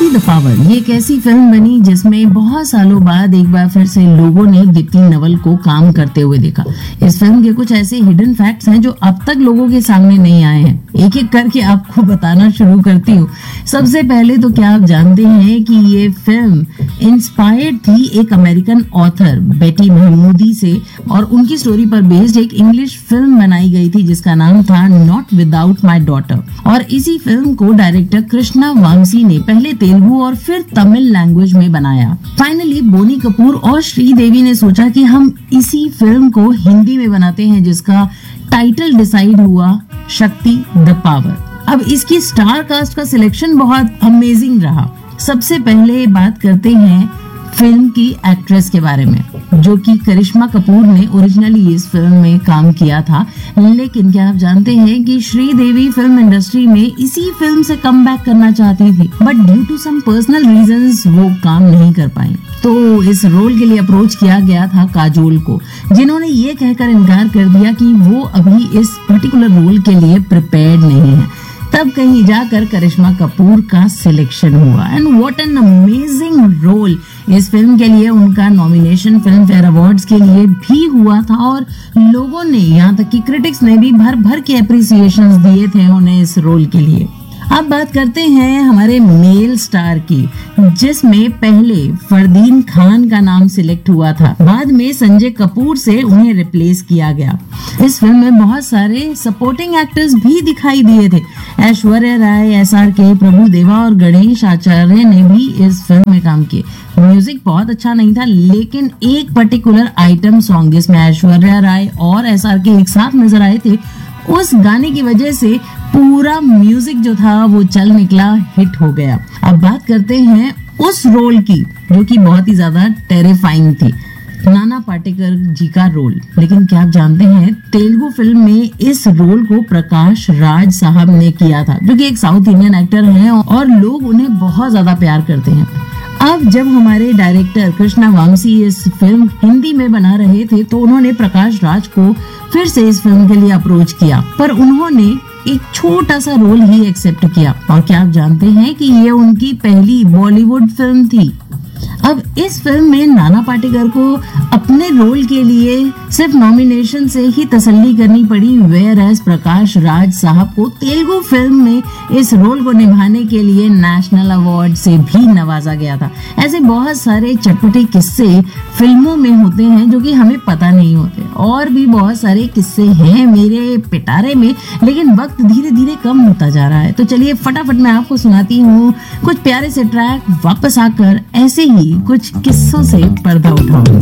The power ये एक ऐसी फिल्म बनी जिसमें बहुत सालों बाद एक बार फिर से लोगों ने दीप्ति नवल को काम करते हुए देखा। इस फिल्म के कुछ ऐसे हिडन फैक्ट्स हैं जो अब तक लोगों के सामने नहीं आए हैं। एक एक करके आपको बताना शुरू करती हूँ। सबसे पहले तो क्या आप जानते हैं कि ये फिल्म इंस्पायर्ड थी एक अमेरिकन ऑथर बेटी महमूदी से, और उनकी स्टोरी पर बेस्ड एक इंग्लिश फिल्म बनाई गई थी जिसका नाम था नॉट विदाउट माई डॉटर। और इसी फिल्म को डायरेक्टर कृष्णा वामसी ने पहले तेलुगु और फिर तमिल लैंग्वेज में बनाया। फाइनली बोनी कपूर और श्रीदेवी ने सोचा कि हम इसी फिल्म को हिंदी में बनाते हैं, जिसका टाइटल डिसाइड हुआ शक्ति द पावर। अब इसकी स्टार कास्ट का सिलेक्शन बहुत अमेजिंग रहा। सबसे पहले बात करते हैं फिल्म की एक्ट्रेस के बारे में, जो कि करिश्मा कपूर ने ओरिजिनली इस फिल्म में काम किया था। लेकिन क्या आप जानते हैं कि श्रीदेवी फिल्म इंडस्ट्री में इसी फिल्म से कम बैक करना चाहती थी, but due to some personal reasons वो काम नहीं कर पाई। तो इस रोल के लिए अप्रोच किया गया था काजोल को, जिन्होंने ये कहकर इनकार कर दिया कि वो अभी इस पर्टिकुलर रोल के लिए प्रिपेयर्ड नहीं है। तब कहीं जाकर करिश्मा कपूर का सिलेक्शन हुआ, and what an amazing role. इस फिल्म के लिए उनका नॉमिनेशन फिल्म फेयर अवार्ड्स के लिए भी हुआ था, और लोगों ने, यहाँ तक कि क्रिटिक्स ने भी भर भर के अप्रिसिएशंस दिए थे उन्हें इस रोल के लिए। अब बात करते हैं हमारे मेल स्टार की, जिसमें पहले फरदीन खान का नाम सिलेक्ट हुआ था, बाद में संजय कपूर से उन्हें रिप्लेस किया गया। इस फिल्म में बहुत सारे सपोर्टिंग एक्टर्स भी दिखाई दिए थे। ऐश्वर्या राय, SRK, प्रभुदेवा और गणेश आचार्य ने भी इस फिल्म में काम किए। म्यूजिक बहुत अच्छा नहीं था, लेकिन एक पर्टिकुलर आइटम सॉन्ग जिसमें ऐश्वर्या राय और SRK एक साथ नजर आए थे, उस गाने की वजह से पूरा म्यूजिक जो था वो चल निकला, हिट हो गया। अब बात करते हैं उस रोल की जो कि बहुत ही ज्यादा टेरिफाइंग थी, नाना पाटेकर जी का रोल। लेकिन क्या आप जानते हैं तेलुगु फिल्म में इस रोल को प्रकाश राज साहब ने किया था, जो कि एक साउथ इंडियन एक्टर हैं और लोग उन्हें बहुत ज्यादा प्यार करते हैं। अब जब हमारे डायरेक्टर कृष्णा वामसी इस फिल्म हिंदी में बना रहे थे, तो उन्होंने प्रकाश राज को फिर से इस फिल्म के लिए अप्रोच किया, पर उन्होंने एक छोटा सा रोल ही एक्सेप्ट किया। और क्या आप जानते हैं कि ये उनकी पहली बॉलीवुड फिल्म थी। अब इस फिल्म में नाना पाटेकर को अपने रोल के लिए सिर्फ नॉमिनेशन से ही तसल्ली करनी पड़ी, वेयर एज प्रकाश राज साहब को तेलुगु फिल्म में इस रोल को निभाने के लिए नेशनल अवार्ड से भी नवाजा गया था। ऐसे बहुत सारे चटपटे किस्से फिल्मों में होते हैं जो कि हमें पता नहीं होते, और भी बहुत सारे किस्से हैं मेरे पिटारे में, लेकिन वक्त धीरे धीरे कम होता जा रहा है। तो चलिए फटाफट मैं आपको सुनाती हूँ कुछ प्यारे से ट्रैक, वापस आकर ऐसे ही कुछ किस्सों से पर्दा उठाऊंगी।